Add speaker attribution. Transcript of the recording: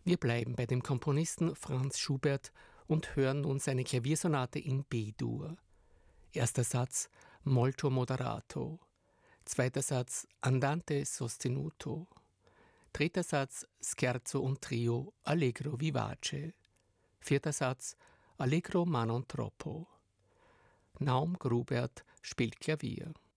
Speaker 1: Wir bleiben bei dem Komponisten Franz Schubert und hören nun seine Klaviersonate in B-Dur. Erster Satz Molto moderato. Zweiter Satz Andante sostenuto. Dritter Satz Scherzo und Trio Allegro vivace. Vierter Satz Allegro ma non troppo. Naum Grubert spielt Klavier.